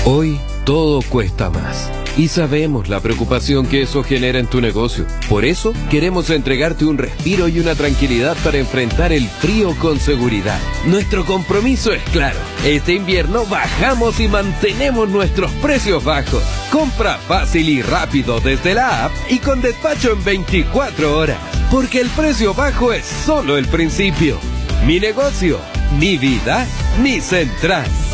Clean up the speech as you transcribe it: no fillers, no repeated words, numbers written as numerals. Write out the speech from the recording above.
Hoy todo cuesta más. Y sabemos la preocupación que eso genera en tu negocio. Por eso queremos entregarte un respiro y una tranquilidad para enfrentar el frío con seguridad. Nuestro compromiso es claro. Este invierno bajamos y mantenemos nuestros precios bajos. Compra fácil y rápido desde la app y con despacho en 24 horas. Porque el precio bajo es solo el principio. Mi negocio, mi vida, mi central.